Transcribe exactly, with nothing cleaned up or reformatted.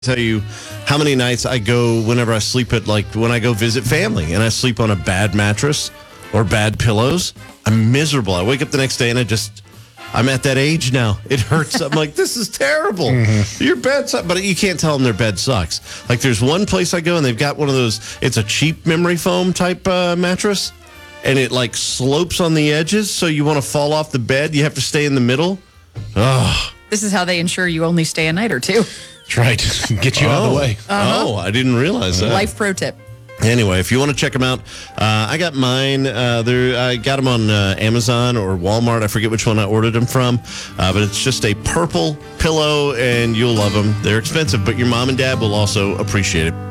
Tell you how many nights I go whenever I sleep at, like, when I go visit family and I sleep on a bad mattress or bad pillows. I'm miserable. I wake up the next day and I just, I'm at that age now. It hurts. I'm like, this is terrible. Mm-hmm. Your bed sucks. But you can't tell them their bed sucks. Like, there's one place I go and they've got one of those, it's a cheap memory foam type uh, mattress. And it, like, slopes on the edges. So you want to fall off the bed. You have to stay in the middle. Oh. This is how they ensure you only stay a night or two. That's right. Get you oh. out of the way. Uh-huh. Oh, I didn't realize that. Life pro tip. Anyway, if you want to check them out, uh, I got mine. Uh, there, I got them on uh, Amazon or Walmart. I forget which one I ordered them from, uh, but it's just a purple pillow, and you'll love them. They're expensive, but your mom and dad will also appreciate it.